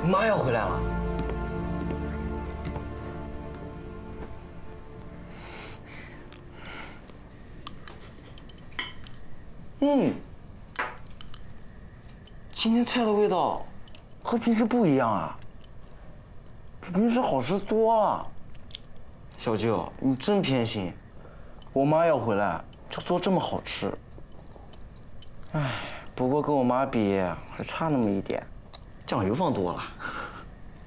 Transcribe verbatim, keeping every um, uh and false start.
妈要回来了。嗯，今天菜的味道和平时不一样啊，比平时好吃多了。小舅，你真偏心，我妈要回来就做这么好吃。哎，不过跟我妈比还差那么一点，酱油放多了。